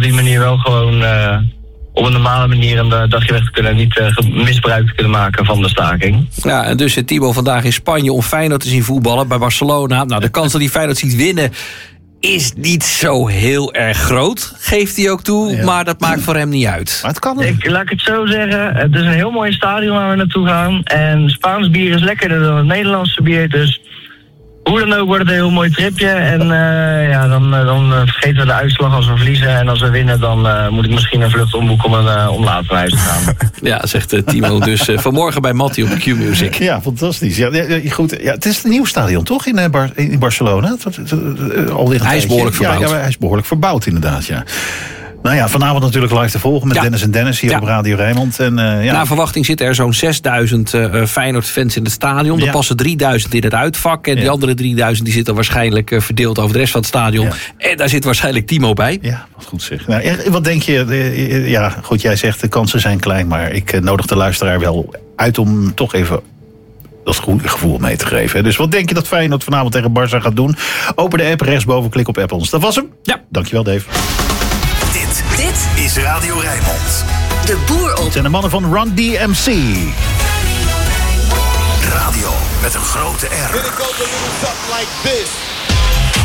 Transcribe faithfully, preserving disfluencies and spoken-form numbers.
die manier wel gewoon uh, op een normale manier een dagje weg te kunnen... en niet uh, misbruik te kunnen maken van de staking. Ja, en dus Thibaut vandaag in Spanje om Feyenoord te zien voetballen bij Barcelona. Nou, de kans dat hij Feyenoord ziet winnen is niet zo heel erg groot, geeft hij ook toe. Ja. Maar dat maakt voor hem niet uit. Maar het kan ik, laat ik het zo zeggen, het is een heel mooi stadion waar we naartoe gaan. En Spaans bier is lekkerder dan het Nederlandse bier, dus... hoe dan ook wordt het een heel mooi tripje. En uh, ja, dan, uh, dan vergeten we de uitslag als we verliezen. En als we winnen, dan uh, moet ik misschien een vlucht omboeken om, een, uh, om later naar huis te gaan. Ja, zegt uh, Timo dus uh, vanmorgen bij Mattie op Q-Music. Ja, fantastisch. Ja, ja, goed. Ja, het is een nieuw stadion, toch? In, uh, Bar- in Barcelona? Alweer een hij is behoorlijk verbouwd. Ja, ja, hij is behoorlijk verbouwd, inderdaad, ja. Nou ja, vanavond natuurlijk live te volgen met ja. Dennis en Dennis hier ja. op Radio Rijnmond. En, uh, ja. Naar verwachting zitten er zo'n zesduizend uh, Feyenoord-fans in het stadion. Er ja. passen drieduizend in het uitvak. En ja. die andere drieduizend die zitten waarschijnlijk uh, verdeeld over de rest van het stadion. Ja. En daar zit waarschijnlijk Timo bij. Ja, wat goed zeg. Nou, wat denk je? Ja, goed, jij zegt de kansen zijn klein. Maar ik uh, nodig de luisteraar wel uit om toch even... dat goede gevoel mee te geven. Dus wat denk je dat Feyenoord vanavond tegen Barça gaat doen? Open de app, rechtsboven, klik op app ons. Dat was hem? Ja. Dankjewel, Dave. Dit, dit is Radio Rijnmond. De boer op. Het zijn de mannen van Run D M C. Radio met een grote R. Then it goes a little something like this.